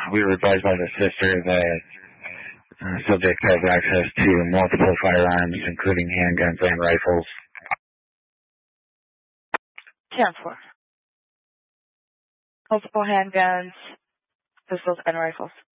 we were advised by the sister that subject has access to multiple firearms, including handguns and rifles. 10-4. Multiple handguns, pistols, and rifles.